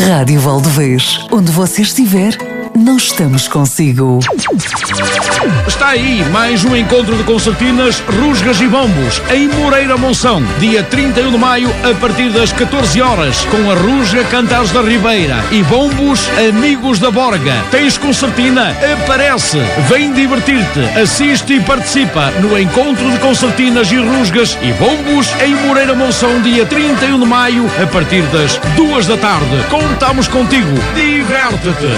Rádio Valdevez, onde você estiver, nós estamos consigo. Está aí mais um encontro de concertinas, rusgas e bombos em Moreira Monção, dia 31 de maio a partir das 14 horas, com a rusga Cantares da Ribeira e bombos Amigos da Borga. Tens concertina? Aparece! Vem divertir-te, assiste e participa no encontro de concertinas e rusgas e bombos em Moreira Monção, dia 31 de maio a partir das 2 da tarde. Contamos contigo. Diverte-te!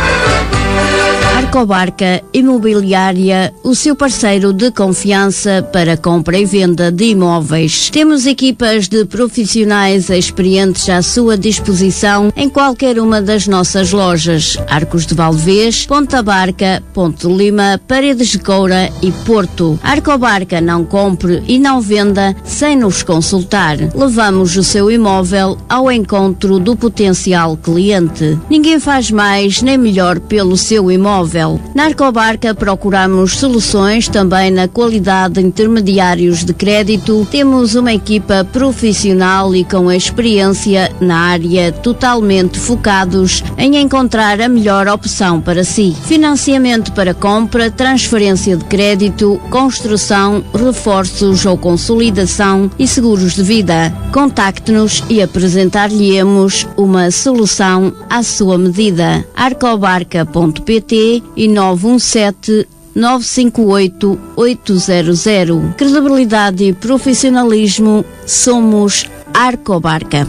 Arcobarca Imobiliária, o seu parceiro de confiança para compra e venda de imóveis. Temos equipas de profissionais experientes à sua disposição em qualquer uma das nossas lojas: Arcos de Valdevez, Ponta Barca, Ponte de Lima, Paredes de Coura e Porto. Arcobarca, não compre e não venda sem nos consultar. Levamos o seu imóvel ao encontro do potencial cliente. Ninguém faz mais nem melhor pelo seu imóvel. Na Arcobarca procuramos soluções também na qualidade de intermediários de crédito. Temos uma equipa profissional e com experiência na área, totalmente focados em encontrar a melhor opção para si. Financiamento para compra, transferência de crédito, construção, reforços ou consolidação e seguros de vida. Contacte-nos e apresentar-lhe-emos uma solução à sua medida. Arcobarca.pt e 917-958-800. Credibilidade e profissionalismo, somos Arcobarca.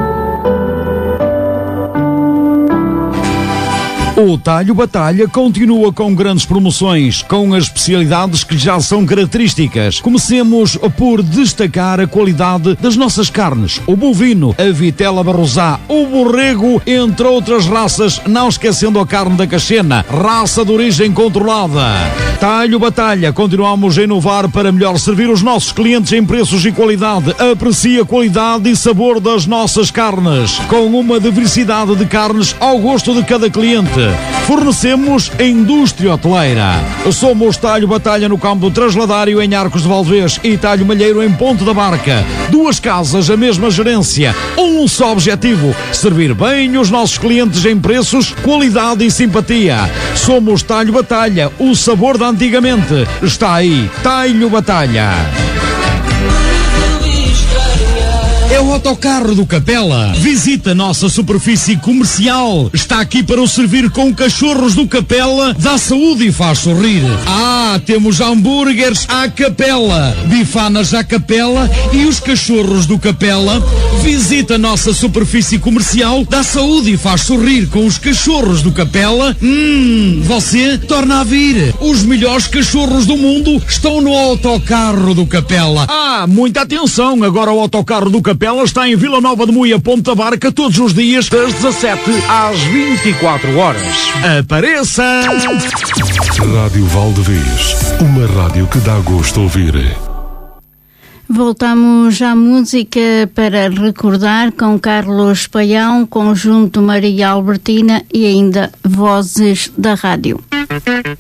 O Talho Batalha continua com grandes promoções, com as especialidades que já são características. Comecemos por destacar a qualidade das nossas carnes: o bovino, a vitela barrosá, o borrego, entre outras raças, não esquecendo a carne da cachena, raça de origem controlada. Talho Batalha, continuamos a inovar para melhor servir os nossos clientes em preços e qualidade. Aprecie a qualidade e sabor das nossas carnes, com uma diversidade de carnes ao gosto de cada cliente. Fornecemos a indústria hoteleira. Somos Talho Batalha no campo Trasladário em Arcos de Valdevez e Talho Malheiro em Ponte da Barca. Duas casas, a mesma gerência, um só objetivo: servir bem os nossos clientes em preços, qualidade e simpatia. Somos Talho Batalha, o sabor da antigamente. Está aí, Talho Batalha. É o autocarro do Capela. Visita a nossa superfície comercial. Está aqui para o servir com cachorros do Capela. Dá saúde e faz sorrir. Temos hambúrgueres à Capela, bifanas à Capela e os cachorros do Capela. Visita a nossa superfície comercial. Dá saúde e faz sorrir com os cachorros do Capela. Você torna a vir. Os melhores cachorros do mundo estão no autocarro do Capela. Muita atenção. Agora o autocarro do Capela está em Vila Nova de Moia, Ponta Barca, todos os dias, das 17 às 24 horas. Apareça! Rádio Valdevez, uma rádio que dá gosto de ouvir. Voltamos à música para recordar com Carlos Paião, Conjunto Maria Albertina e ainda Vozes da Rádio.